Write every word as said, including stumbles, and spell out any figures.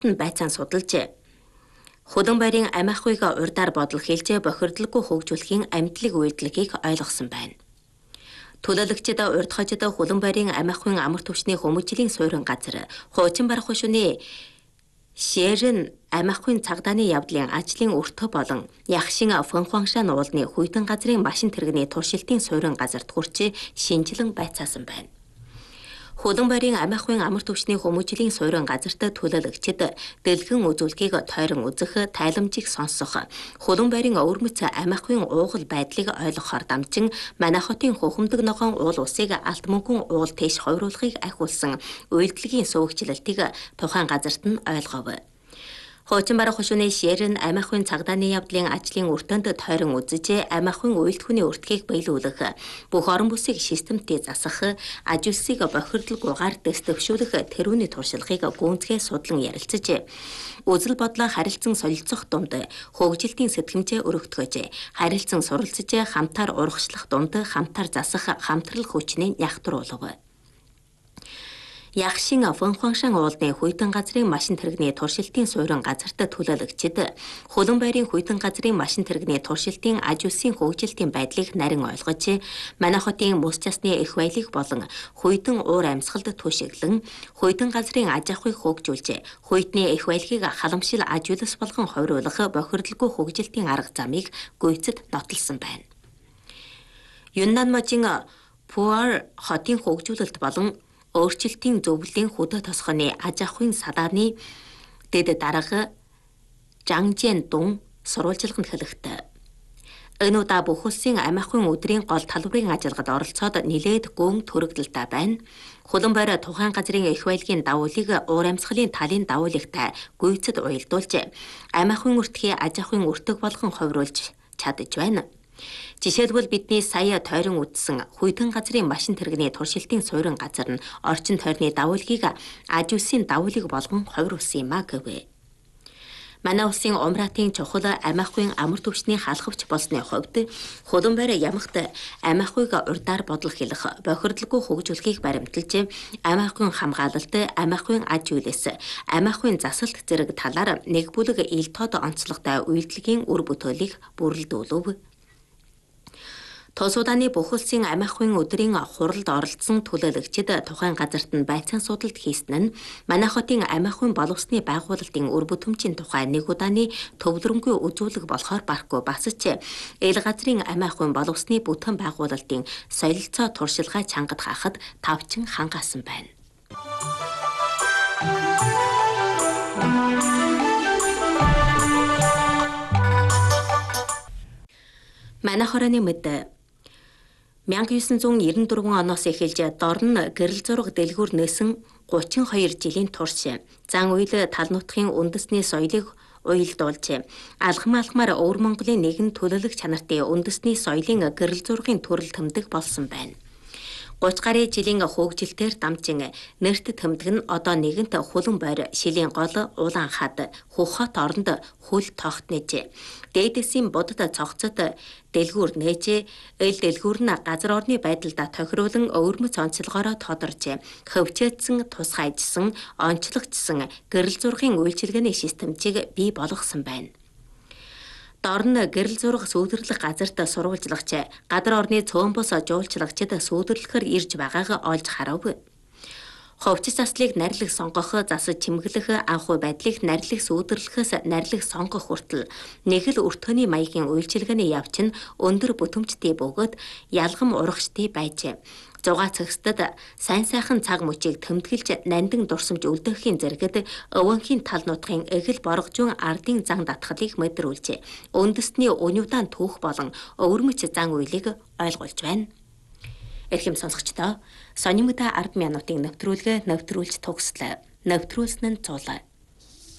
нь байцаан судалжээ. Хулан байрын амь ахуйг урдаар бодол хэлж бохирдлоггүй хөгжүүлэхийн амьдлыг үйлдэлгийг ойлгосон байна. Төлөөлөгчид урд хожид хулан байрын амь ахуйн амар түвшний хүмүүжлийн суурин газар хуучин барах хушууны Шэрэн амь ахуйн цагдааны явдлын ажлын өртөө болон Ягшин Фэнхуаншан уулны хүйтэн газрын машин тэрэгний туршилтын суурин газарт хүрч шинжилэн байцаасан байна. Хулан байрын амь ахуйн амар түвшний хүмүүжлийн суурин газарт төлөөлөгчид дэлгэн үзүүлгийг тойрон үзэх, тайламжийг сонсох, хулан байрын өвөрмөц амь ахуйн уугал байдлыг ойлгохоор дамжин манай хотын хухамдаг ногоон уул усыг алт мөнгөн уул тийш хойруулахыг ахиулсан үйлдэлгийн сувгчлалтыг тухайн газарт нь ойлгов. Хуучин барах хушууны Шэрэн амь ахуйн цагдааны явдлын ажлын өртөнд тойрон үзэж амь ахуйн үйлдвэрийн өртгийг биелүүлэх, бүх орон бүсийг системтэй засах, аж үйлсийг бохирдлогүйгээр дэвшүүлэх тэрүүний туршлагыг гүнзгий судлан ярилцаж, үзэл бодлоо харилцан солилцох дунд хөгжилтийн сэтгэмжээ өргөтгөж, харилцан суралцж хамтаар урагшлах дунд хамтаар засах хамтрал хүчний нягтруулав. Ягшин Фэнхуаншан уулны хүйтэн газрын машин тэрэгний туршилтын суурин газарт төлөөлөгчид хулан байрын хүйтэн газрын машин тэрэгний туршилтын аж үйлсийн хөгжилтийн байдлыг нарийн ойлгож, манай хотын мөс часны эх баялаг болон хүйтэн уур амьсгалд түшиглэн, хүйтэн газрын аж ахуйг хөгжүүлж, хүйтний эх баялагыг халамжил аж үйлс болгон хойруулах бохирдлоггүй хөгжилтийн арга замыг гүйцэд нотолсон байна. Юннан можийн Пуар хотын хөгжүүлэлт болон өөрчлөлтийн зөвлөлийн хөдөө тосгоны аж ахуйн садааны дэд дарга Жангжэн Дун сурвалжилганд хэлэхдээ энэ удаа бүх улсын амь ахуйн өдрийн гол талбарын ажиллагад оролцоод нилээд гүн төрөгдөлтэй байна. Хулан байр тухайн газрын эх баялагын давуулыг уур амьсгалын талын давуулагтай гүйцэд уялдуулж, амь ахуйн өртгий аж ахуйн өртөг болгон ховруулж чадж байна. Жишээлбэл бидний сая тойрон үтсэн хүйтэн газрын машин тэрэгний туршилтын суурин газар нь орчин тойрны давуулгийг аж үйлсийн давуулыг болгон хойруулсан юм а гэвэ. Манай улсын умраатын чухал амь ахуйн амар түвшний халахвч болсны хувьд хулан байр ямагт амь ахуйг урдаар бодол хэлэх, бохирдлоггүй хөгжүүлэхийг баримталж, амь ахуйн хамгаалалт, амь ахуйн аж үйлс, амь ахуйн засалт зэрэг талаар нэг бүлэг ил тод онцлогтой үйлдэлгийн үр бүтээлийг бүрэлдүүлв. Тус удааны бүх улсын амь ахуйн өдрийн хуралд оролцсон төлөөлөгчид тухайн газарт нь байцаан судалт хийсэн нь манай хотын амь ахуйн боловсны байгуулалтын үр бүтэмжийн тухай нэг удааны төвлөрөнгүй үзүүлэг болохоор барахгүй бас ч эл газрын амь ахуйн боловсны бүтээн байгуулалтын солилцоо туршилгаа чангад хаахад тавчин хангаасан байна. Манай хорооны мэд мянга девятьсот девяносто четыре оноос эхэлж дорн гэрэл зураг дэлгүүр нээсэн гучин хоёр жилийн турш зан үйл тал нутгийн үндэсний соёлыг уялдуулж, алхам алхмаар өвөр Монголын нэгэн төлөөлөх чанартай үндэсний соёлын гэрэл зургийн төрөл тэмдэг болсон байна. гуйч гаруй жилийн хөгжилтээр дамжин нэрт тэмдэг нь одоо нэгэнт хулан байр, шилийн гол, улаан хад, хөхот оронд хөл тогт нээж, дээдэсийн будад цогцот дэлгүүр нээж, эл дэлгүүр нь газар орны байдалд тохируулан өвөрмөц онцлогоороо тодорч, хөвчөөдсөн, тусгайжсан, онцлогдсон гэрэл зургийн үйлчилгээний системжийг бий болгосон байна. Дорн гэрэл зураг сүйдэрлэх газарт сурвалжлагч, гадар орны цөөн бус жуулчлагчид сүйдэрлэхээр ирж байгааг олж харав. Ховчис заслыг нарилах сонгох, засаж чимэглэх, анхуй байдлыг нарилах сүйдэрлэхээс нарилах сонгох хүртэл нэг л өртөөний маягийн үйлчилгээний явц нь өндөр бүтэмжтэй бөгөөд ялгам урагштай байж, зугаа цагстад сайн сайхан цаг мөчийг тэмдэглэж нандин дурсамж үлдээхийн зэрэгт өвөнхийн тал нутгийн эгэл боргожун ардын зан татхлыг мэдрүүлж, үндэсний өнюудаан түүх болон өвөрмөц зан үйлийг ойлгуулж байна. Эрхэм сонсогчдоо, сонин мэдээ ард минутын нэвтрүүлгээ нэвтрүүлж төгслөө. Нэвтрүүлсэн нь цуглаа.